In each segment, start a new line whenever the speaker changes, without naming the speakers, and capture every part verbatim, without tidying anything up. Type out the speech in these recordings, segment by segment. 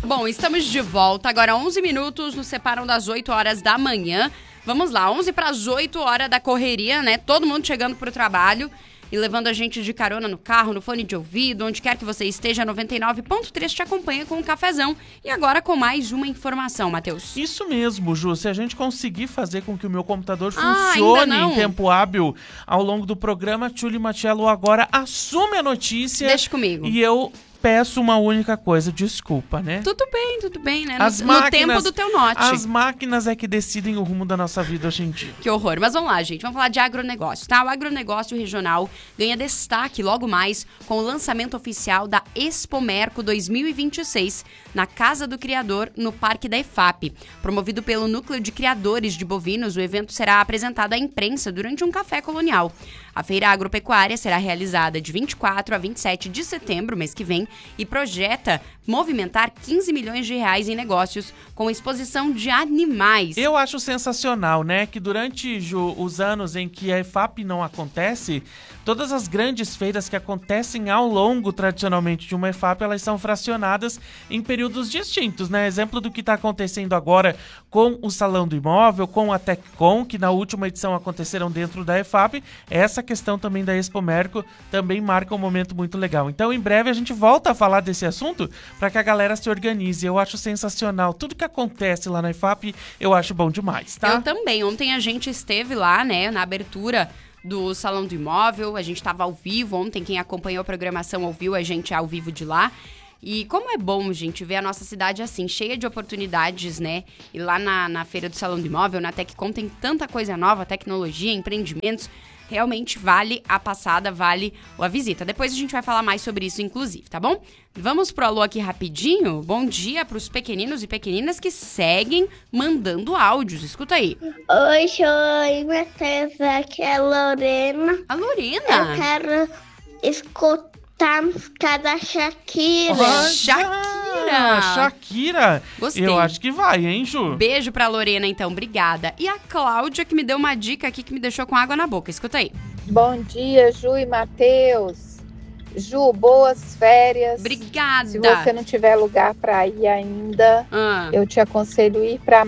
Bom, estamos de volta. Agora onze minutos nos separam das oito horas da manhã. Vamos lá, onze para as oito horas da correria, né? Todo mundo chegando pro trabalho e levando a gente de carona no carro, no fone de ouvido, onde quer que você esteja. noventa e nove ponto três te acompanha com um cafezão. E agora com mais uma informação, Matheus.
Isso mesmo, Ju. Se a gente conseguir fazer com que o meu computador
Ah,
funcione
ainda não.
em tempo hábil ao longo do programa, Tchuli Matiello agora assume a notícia.
Deixa comigo.
E eu peço uma única coisa, desculpa, né?
Tudo bem, tudo bem, né? No,
As
no
máquinas,
tempo do teu note.
As máquinas é que decidem o rumo da nossa vida hoje em dia.
Que horror. Mas vamos lá, gente. Vamos falar de agronegócio, tá? O agronegócio regional ganha destaque logo mais com o lançamento oficial da Expomerco dois mil e vinte e seis na Casa do Criador, no Parque da EFAP. Promovido pelo Núcleo de Criadores de Bovinos, o evento será apresentado à imprensa durante um café colonial. A feira agropecuária será realizada de vinte e quatro a vinte e sete de setembro, mês que vem, e projeta movimentar quinze milhões de reais em negócios com exposição de animais.
Eu acho sensacional, né? Que durante, Ju, os anos em que a EFAP não acontece, todas as grandes feiras que acontecem ao longo, tradicionalmente, de uma EFAP, elas são fracionadas em períodos distintos, né? Exemplo do que está acontecendo agora com o Salão do Imóvel, com a TecCom, que na última edição aconteceram dentro da EFAP. Essa questão também da Expomerco também marca um momento muito legal. Então, em breve, a gente volta a falar desse assunto para que a galera se organize. Eu acho sensacional. Tudo que acontece lá na EFAP, eu acho bom demais, tá?
Eu também. Ontem a gente esteve lá, né, na abertura do Salão do Imóvel. A gente estava ao vivo. Ontem, quem acompanhou a programação ouviu a gente ao vivo de lá. E como é bom, gente, ver a nossa cidade assim, cheia de oportunidades, né? E lá na, na Feira do Salão do Imóvel, na TecCom, tem tanta coisa nova, tecnologia, empreendimentos. Realmente vale a passada, vale a visita. Depois a gente vai falar mais sobre isso, inclusive, tá bom? Vamos pro alô aqui rapidinho? Bom dia pros pequeninos e pequeninas que seguem mandando áudios. Escuta aí.
Oi, oi, Matheus, aqui é a Lorena.
A Lorena?
Eu quero escutar a música da Shakira.
Olha,
Shakira.
Shakira.
Gostei.
Eu acho que vai, hein, Ju?
Beijo pra Lorena, então. Obrigada. E a Cláudia, que me deu uma dica aqui que me deixou com água na boca. Escuta aí.
Bom dia, Ju e Matheus. Ju, boas férias.
Obrigada.
Se você não tiver lugar para ir ainda,
Ah.
eu te aconselho ir para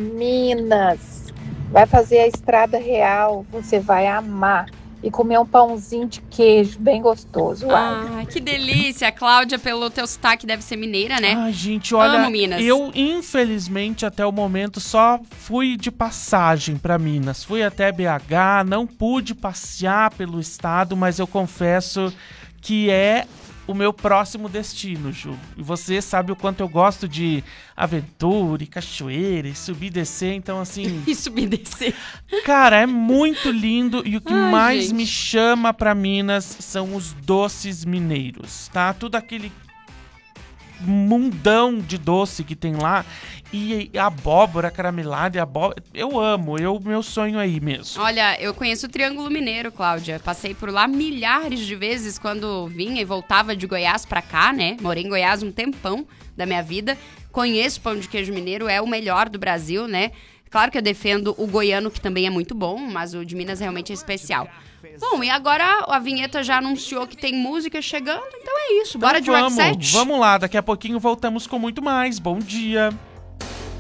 Minas. Vai fazer a Estrada Real, você vai amar. E comer um pãozinho de queijo bem gostoso.
Ah, que delícia. Cláudia, pelo teu sotaque, deve ser mineira, né?
Ai, gente, olha,
Amo Minas.
eu infelizmente até o momento só fui de passagem pra Minas. Fui até B H, não pude passear pelo estado, mas eu confesso que é o meu próximo destino, Ju. E você sabe o quanto eu gosto de aventura e cachoeira e subir e descer, então assim...
E subir e descer.
Cara, é muito lindo e o que
Ai,
mais
gente.
me chama pra Minas são os doces mineiros, tá? Tudo aquele mundão de doce que tem lá e a abóbora caramelada e a abóbora... Eu amo, eu, meu sonho aí mesmo.
Olha, eu conheço o Triângulo Mineiro, Cláudia. Passei por lá milhares de vezes quando vinha e voltava de Goiás pra cá, né? Morei em Goiás um tempão da minha vida. Conheço o pão de queijo mineiro, é o melhor do Brasil, né? Claro que eu defendo o goiano, que também é muito bom, mas o de Minas realmente é especial. Bom, e agora a vinheta já anunciou que tem música chegando, então é isso. Bora
Então
de
vamos,
Rock set?
vamos lá, daqui a pouquinho voltamos com muito mais. Bom dia!